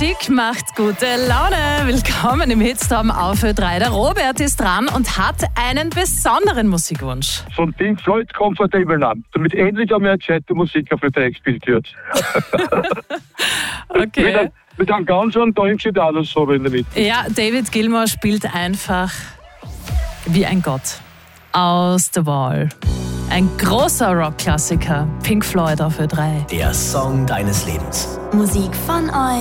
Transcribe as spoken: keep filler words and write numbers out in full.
Musik macht gute Laune. Willkommen im Hitstorm auf Ö drei. Der Robert ist dran und hat einen besonderen Musikwunsch. Von Pink Floyd Comfortable Numb, damit endlich einmal gescheite Musik auf Ö drei gespielt wird. Okay. mit, einem, mit einem ganz einen tollen Gitarren-Solo in der Mitte. Ja, David Gilmour spielt einfach wie ein Gott. Aus The Wall. Ein großer Rockklassiker. Pink Floyd auf Ö drei. Der Song deines Lebens. Musik von euch.